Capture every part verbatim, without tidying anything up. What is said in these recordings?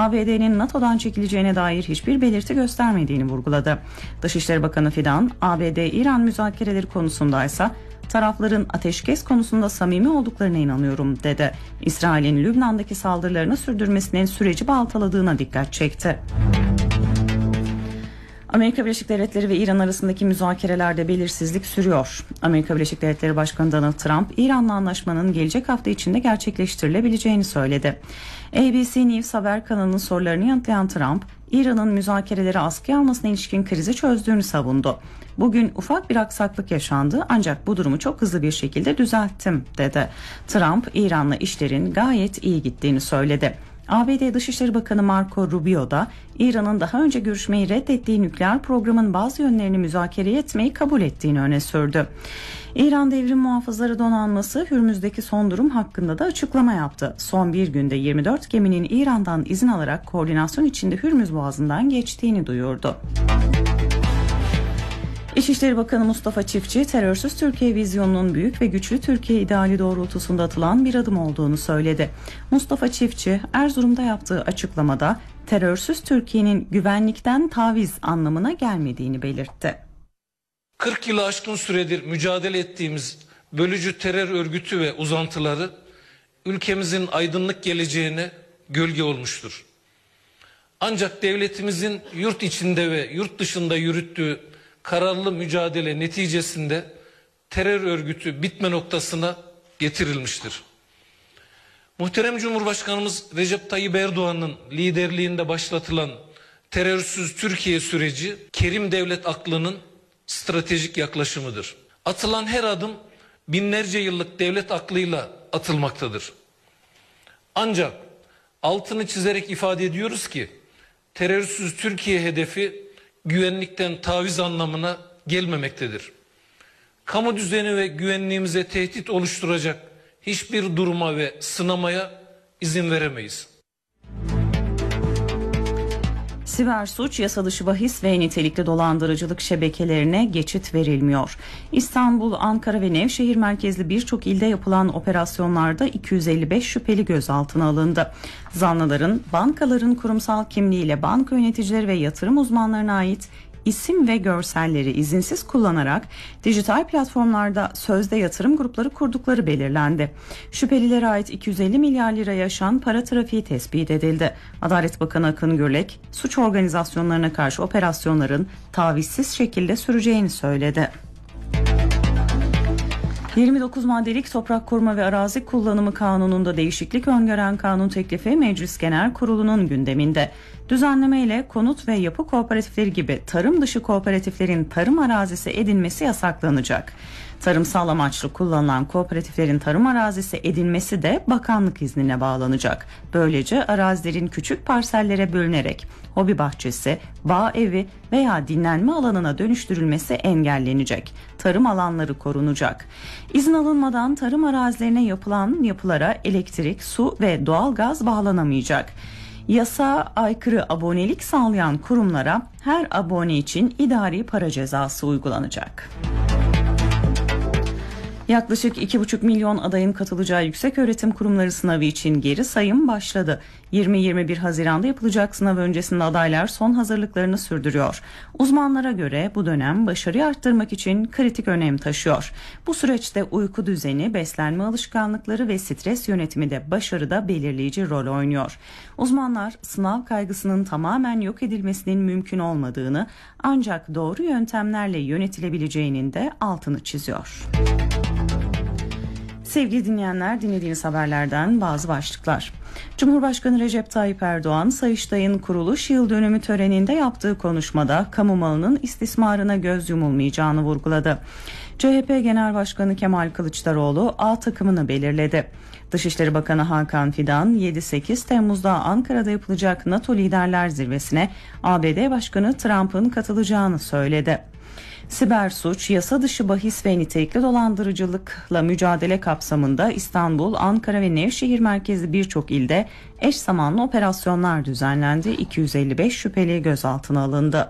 A B D'nin NATO'dan çekileceğine dair hiçbir belirti göstermediğini vurguladı. Dışişleri Bakanı Fidan, A B D-İran müzakereleri konusundaysa tarafların ateşkes konusunda samimi olduklarına inanıyorum dedi. İsrail'in Lübnan'daki saldırılarını sürdürmesinin süreci baltaladığına dikkat çekti. Amerika Birleşik Devletleri ve İran arasındaki müzakerelerde belirsizlik sürüyor. Amerika Birleşik Devletleri Başkanı Donald Trump, İran'la anlaşmanın gelecek hafta içinde gerçekleştirilebileceğini söyledi. A B C News haber kanalının sorularını yanıtlayan Trump, İran'ın müzakereleri askıya almasına ilişkin krizi çözdüğünü savundu. Bugün ufak bir aksaklık yaşandı ancak bu durumu çok hızlı bir şekilde düzelttim dedi. Trump, İran'la işlerin gayet iyi gittiğini söyledi. A B D Dışişleri Bakanı Marco Rubio da İran'ın daha önce görüşmeyi reddettiği nükleer programın bazı yönlerini müzakere etmeyi kabul ettiğini öne sürdü. İran Devrim Muhafızları Donanması Hürmüz'deki son durum hakkında da açıklama yaptı. Son bir günde yirmi dört geminin İran'dan izin alarak koordinasyon içinde Hürmüz Boğazı'ndan geçtiğini duyurdu. İçişleri Bakanı Mustafa Çiftçi, terörsüz Türkiye vizyonunun büyük ve güçlü Türkiye ideali doğrultusunda atılan bir adım olduğunu söyledi. Mustafa Çiftçi, Erzurum'da yaptığı açıklamada terörsüz Türkiye'nin güvenlikten taviz anlamına gelmediğini belirtti. kırk yılı aşkın süredir mücadele ettiğimiz bölücü terör örgütü ve uzantıları ülkemizin aydınlık geleceğine gölge olmuştur. Ancak devletimizin yurt içinde ve yurt dışında yürüttüğü kararlı mücadele neticesinde terör örgütü bitme noktasına getirilmiştir. Muhterem Cumhurbaşkanımız Recep Tayyip Erdoğan'ın liderliğinde başlatılan terörsüz Türkiye süreci kerim devlet aklının stratejik yaklaşımıdır. Atılan her adım binlerce yıllık devlet aklıyla atılmaktadır. Ancak altını çizerek ifade ediyoruz ki terörsüz Türkiye hedefi güvenlikten taviz anlamına gelmemektedir. Kamu düzeni ve güvenliğimize tehdit oluşturacak hiçbir duruma ve sınamaya izin veremeyiz. Siber suç, yasa dışı bahis ve nitelikli dolandırıcılık şebekelerine geçit verilmiyor. İstanbul, Ankara ve Nevşehir merkezli birçok ilde yapılan operasyonlarda iki yüz elli beş şüpheli gözaltına alındı. Zanlıların bankaların kurumsal kimliğiyle banka yöneticileri ve yatırım uzmanlarına ait isim ve görselleri izinsiz kullanarak dijital platformlarda sözde yatırım grupları kurdukları belirlendi. Şüphelilere ait iki yüz elli milyar liraya aşan para trafiği tespit edildi. Adalet Bakanı Akın Gürlek, suç organizasyonlarına karşı operasyonların tavizsiz şekilde süreceğini söyledi. yirmi dokuz maddelik Toprak Koruma ve Arazi Kullanımı Kanunu'nda değişiklik öngören kanun teklifi Meclis Genel Kurulu'nun gündeminde. Düzenleme ile konut ve yapı kooperatifleri gibi tarım dışı kooperatiflerin tarım arazisi edinmesi yasaklanacak. Tarımsal amaçlı kullanılan kooperatiflerin tarım arazisi edinmesi de bakanlık iznine bağlanacak. Böylece arazilerin küçük parsellere bölünerek hobi bahçesi, bağ evi veya dinlenme alanına dönüştürülmesi engellenecek. Tarım alanları korunacak. İzin alınmadan tarım arazilerine yapılan yapılara elektrik, su ve doğalgaz bağlanamayacak. Yasa aykırı abonelik sağlayan kurumlara her abone için idari para cezası uygulanacak. Yaklaşık iki buçuk milyon adayın katılacağı yükseköğretim kurumları sınavı için geri sayım başladı. yirmi yirmi bir Haziran'da yapılacak sınav öncesinde adaylar son hazırlıklarını sürdürüyor. Uzmanlara göre bu dönem başarıyı arttırmak için kritik önem taşıyor. Bu süreçte uyku düzeni, beslenme alışkanlıkları ve stres yönetimi de başarıda belirleyici rol oynuyor. Uzmanlar sınav kaygısının tamamen yok edilmesinin mümkün olmadığını, ancak doğru yöntemlerle yönetilebileceğinin de altını çiziyor. Sevgili dinleyenler, dinlediğiniz haberlerden bazı başlıklar. Cumhurbaşkanı Recep Tayyip Erdoğan, Sayıştay'ın kuruluş yıl dönümü töreninde yaptığı konuşmada kamu malının istismarına göz yumulmayacağını vurguladı. C H P Genel Başkanı Kemal Kılıçdaroğlu A takımını belirledi. Dışişleri Bakanı Hakan Fidan, yedi sekiz Temmuz'da Ankara'da yapılacak NATO Liderler Zirvesi'ne A B D Başkanı Trump'ın katılacağını söyledi. Siber suç, yasa dışı bahis ve nitelikli dolandırıcılıkla mücadele kapsamında İstanbul, Ankara ve Nevşehir merkezli birçok ilde eş zamanlı operasyonlar düzenlendi. iki yüz elli beş şüpheli gözaltına alındı.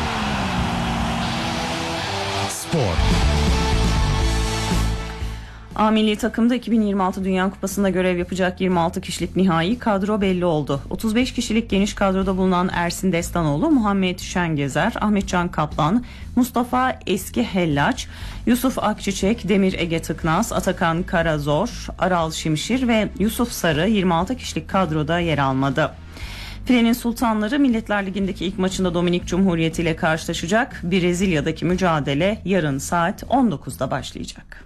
Spor. A milli takımda iki bin yirmi altı Dünya Kupası'nda görev yapacak yirmi altı kişilik nihai kadro belli oldu. otuz beş kişilik geniş kadroda bulunan Ersin Destanoğlu, Muhammed Şengezer, Ahmetcan Kaplan, Mustafa Eski Hellaç, Yusuf Akçiçek, Demir Ege Tıknaz, Atakan Karazor, Aral Şimşir ve Yusuf Sarı yirmi altı kişilik kadroda yer almadı. Filenin Sultanları Milletler Ligi'ndeki ilk maçında Dominik Cumhuriyeti ile karşılaşacak. Brezilya'daki mücadele yarın saat on dokuzda başlayacak.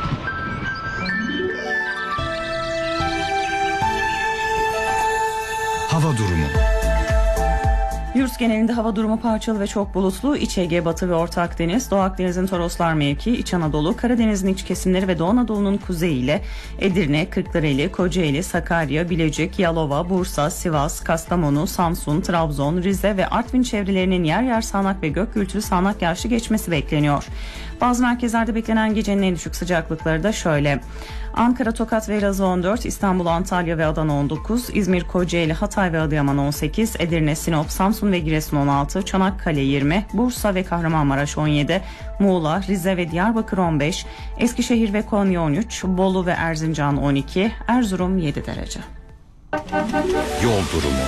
Hava durumu. Yurt genelinde hava durumu parçalı ve çok bulutlu. İç Ege, Batı ve Orta Akdeniz, Doğu Akdeniz'in Toroslar mevki, İç Anadolu, Karadeniz'in iç kesimleri ve Doğu Anadolu'nun kuzeyi ile Edirne, Kırklareli, Kocaeli, Sakarya, Bilecik, Yalova, Bursa, Sivas, Kastamonu, Samsun, Trabzon, Rize ve Artvin çevrelerinin yer yer sağanak ve gök gürültülü sağanak yağışlı geçmesi bekleniyor. Bazı merkezlerde beklenen gecenin en düşük sıcaklıkları da şöyle: Ankara, Tokat ve Elazığ on dört, İstanbul, Antalya ve Adana on dokuz, İzmir, Kocaeli, Hatay ve Adıyaman on sekiz, Edirne, Sinop, Samsun ve Giresun on altı, Çanakkale yirmi, Bursa ve Kahramanmaraş on yedi, Muğla, Rize ve Diyarbakır on beş, Eskişehir ve Konya on üç, Bolu ve Erzincan on iki, Erzurum yedi derece. Yol durumu.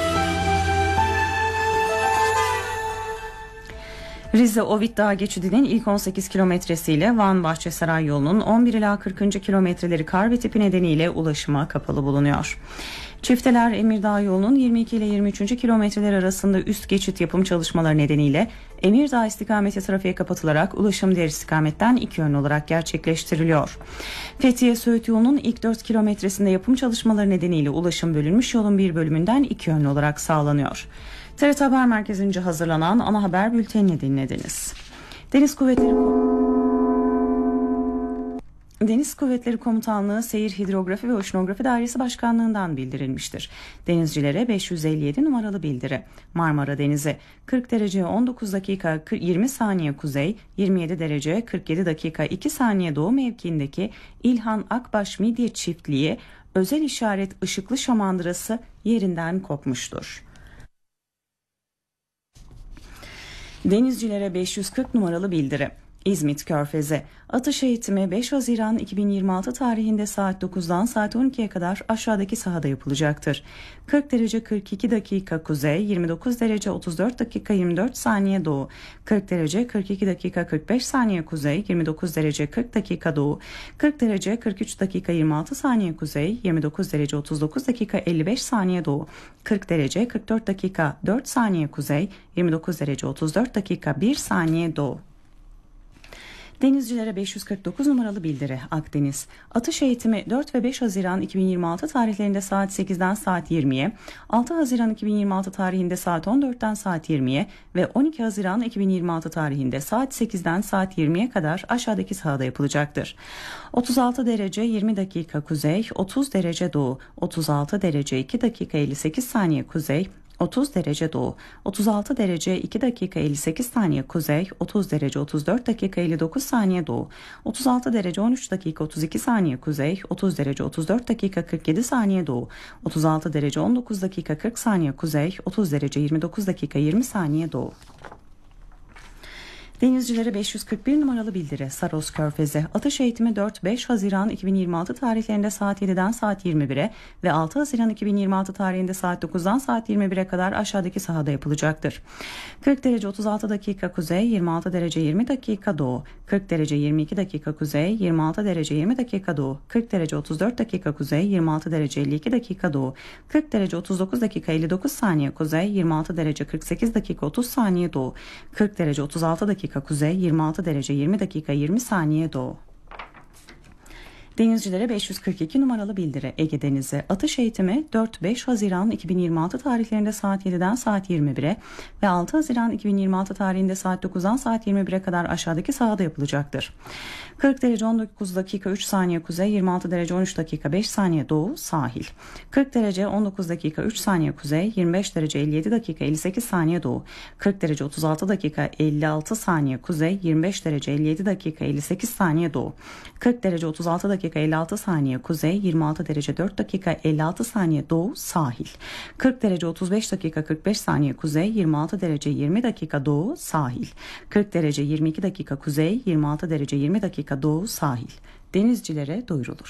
Rize-Ovit Dağ geçidinin ilk on sekiz kilometresiyle Van-Bahçesaray yolunun on bir ila kırkıncı kilometreleri kar ve tipi nedeniyle ulaşıma kapalı bulunuyor. Çifteler Emirdağ yolunun yirmi iki ile yirmi üçüncü kilometreler arasında üst geçit yapım çalışmaları nedeniyle Emirdağ istikameti trafiğe kapatılarak ulaşım diğer istikametten iki yönlü olarak gerçekleştiriliyor. Fethiye-Söğüt yolunun ilk dört kilometresinde yapım çalışmaları nedeniyle ulaşım bölünmüş yolun bir bölümünden iki yönlü olarak sağlanıyor. T R T Haber Merkezi'nce hazırlanan ana haber bültenini dinlediniz. Deniz Kuvvetleri Deniz Kuvvetleri Komutanlığı Seyir Hidrografi ve Oşinografi Dairesi Başkanlığı'ndan bildirilmiştir. Denizcilere beş yüz elli yedi numaralı bildiri. Marmara Denizi kırk derece on dokuz dakika yirmi saniye kuzey, yirmi yedi derece kırk yedi dakika iki saniye doğu mevkiindeki İlhan Akbaş Midye Çiftliği özel işaret ışıklı şamandırası yerinden kopmuştur. Denizcilere beş yüz kırk numaralı bildiri. İzmit Körfezi atış eğitimi beş Haziran iki bin yirmi altı tarihinde saat dokuzdan saat on ikiye kadar aşağıdaki sahada yapılacaktır. kırk derece kırk iki dakika kuzey, yirmi dokuz derece otuz dört dakika yirmi dört saniye doğu, kırk derece kırk iki dakika kırk beş saniye kuzey, yirmi dokuz derece kırk dakika doğu, kırk derece kırk üç dakika yirmi altı saniye kuzey, yirmi dokuz derece otuz dokuz dakika elli beş saniye doğu, kırk derece kırk dört dakika dört saniye kuzey, yirmi dokuz derece otuz dört dakika bir saniye doğu. Denizcilere beş yüz kırk dokuz numaralı bildiri. Akdeniz atış eğitimi dört ve beş Haziran iki bin yirmi altı tarihlerinde saat sekizden saat yirmiye, altı Haziran iki bin yirmi altı tarihinde saat on dörtten saat yirmiye ve on iki Haziran iki bin yirmi altı tarihinde saat sekizden saat yirmiye kadar aşağıdaki sahada yapılacaktır. otuz altı derece yirmi dakika kuzey, otuz derece doğu, otuz altı derece iki dakika elli sekiz saniye kuzey, otuz derece doğu, otuz altı derece iki dakika elli sekiz saniye kuzey, otuz derece otuz dört dakika elli dokuz saniye doğu, otuz altı derece on üç dakika otuz iki saniye kuzey, otuz derece otuz dört dakika kırk yedi saniye doğu, otuz altı derece on dokuz dakika kırk saniye kuzey, otuz derece yirmi dokuz dakika yirmi saniye doğu. Denizcilere beş yüz kırk bir numaralı bildiri. Saros Körfezi atış eğitimi dört beş Haziran iki bin yirmi altı tarihlerinde saat yediden saat yirmi bire ve altı Haziran iki bin yirmi altı tarihinde saat dokuzdan saat yirmi bire kadar aşağıdaki sahada yapılacaktır. kırk derece otuz altı dakika kuzey, yirmi altı derece yirmi dakika doğu, kırk derece yirmi iki dakika kuzey, yirmi altı derece yirmi dakika doğu, kırk derece otuz dört dakika kuzey, yirmi altı derece elli iki dakika doğu, kırk derece otuz dokuz dakika elli dokuz saniye kuzey, yirmi altı derece kırk sekiz dakika otuz saniye doğu, kırk derece otuz altı dakika kuzey, yirmi altı derece yirmi dakika yirmi saniye doğu. Denizcilere beş yüz kırk iki numaralı bildiri. Ege Denizi atış eğitimi dört beş Haziran iki bin yirmi altı tarihlerinde saat yediden saat yirmi bire ve altı Haziran iki bin yirmi altı tarihinde saat dokuzdan saat yirmi bire kadar aşağıdaki sahada yapılacaktır. kırk derece on dokuz dakika üç saniye kuzey, yirmi altı derece on üç dakika beş saniye doğu sahil. kırk derece on dokuz dakika üç saniye kuzey, yirmi beş derece elli yedi dakika elli sekiz saniye doğu, kırk derece otuz altı dakika elli altı saniye kuzey, yirmi beş derece elli yedi dakika elli sekiz saniye doğu, kırk derece otuz altı dakika elli altı saniye kuzey, yirmi altı derece dört dakika elli altı saniye doğu sahil. kırk derece otuz beş dakika kırk beş saniye kuzey, yirmi altı derece yirmi dakika doğu sahil. kırk derece yirmi iki dakika kuzey, yirmi altı derece yirmi dakika doğu sahil. denizcilere duyurulur.